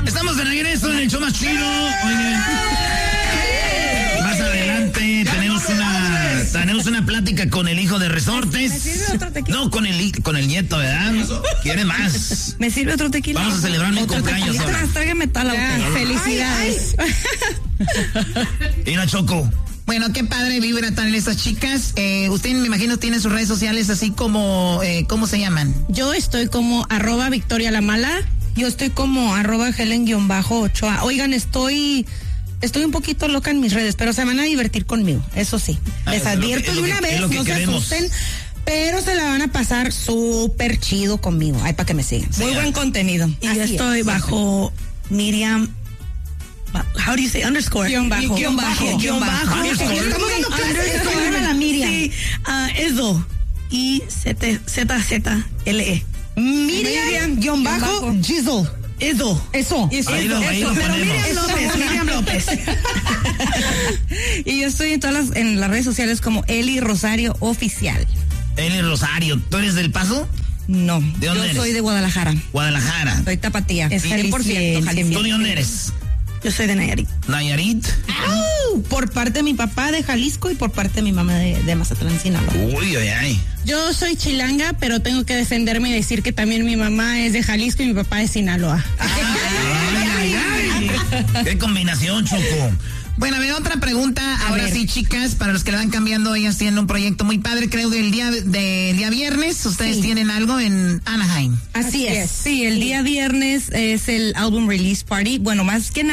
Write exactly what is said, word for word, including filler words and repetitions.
Estamos de regreso en el show más chido. Oigan, más adelante tenemos una tenemos una plática con el hijo de Resortes. ¿Me sirve otro tequila? No, con el con el nieto, ¿verdad? ¿Quiere más? ¿Me sirve otro tequila? Vamos a celebrar mi cumpleaños ahora. Tras, tráigame toda la botella. Felicidades. Y la Choco. Bueno, qué padre vibra tan estas chicas. Eh, usted, me imagino, tiene sus redes sociales así como, eh, ¿cómo se llaman? Yo estoy como arroba Victoria la Mala. Yo estoy como arroba Helen-Ochoa. Oigan, estoy... Estoy un poquito loca en mis redes, pero se van a divertir conmigo, eso sí. Les advierto de una vez, no se asusten, pero se la van a pasar súper chido conmigo. Ay, para que me sigan. Muy buen contenido. Y yo estoy bajo Miriam... How do you say underscore? Guión bajo. Guión bajo. Guión bajo. Underscore a la Miriam. Sí, uh, eso. I Z Z L E. Miriam, guión bajo, Gizzle. Eso. Eso. Eso. Ahí lo, ahí lo Pero ponemos. Miriam López, Miriam López. Y yo estoy en todas las, en las redes sociales como Eli Rosario Oficial. Eli Rosario, ¿tú eres del Paso? No, ¿De dónde yo eres? soy de Guadalajara. Guadalajara. Soy tapatía. Es cien por ciento Jalisco. ¿Tú de dónde eres? Yo soy de Nayarit. ¿Nayarit? ¡Au! Por parte de mi papá de Jalisco y por parte de mi mamá de, de Mazatlán, Sinaloa. Uy, ay, ay. Yo soy chilanga, pero tengo que defenderme y decir que también mi mamá es de Jalisco y mi papá de Sinaloa. Ay, ay, ay. Qué combinación, Choco. Bueno, a ver, otra pregunta. A Ahora ver. sí, chicas, para los que le van cambiando, ellas tienen un proyecto muy padre, creo, del día, del día viernes. Ustedes Sí. tienen algo en Anaheim. Así, es. Sí, el día viernes es el album release party. Bueno, más que nada.